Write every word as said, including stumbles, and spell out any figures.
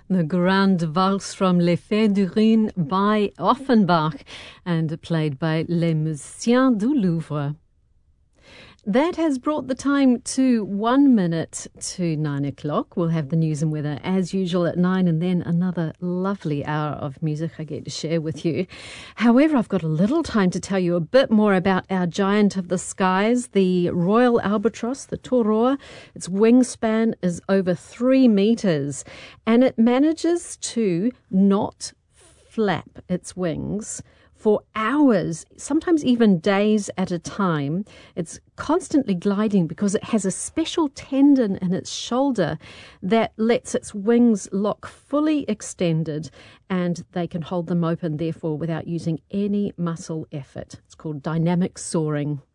The Grande Valse from Les Fées du Rhin by Offenbach and played by Les Musiciens du Louvre. That has brought the time to one minute to nine o'clock. We'll have the news and weather as usual at nine, and then another lovely hour of music I get to share with you. However, I've got a little time to tell you a bit more about our giant of the skies, the Royal Albatross, the Toroa. Its wingspan is over three meters, and it manages to not flap its wings for hours, sometimes even days at a time. It's constantly gliding because it has a special tendon in its shoulder that lets its wings lock fully extended, and they can hold them open, therefore, without using any muscle effort. It's called dynamic soaring.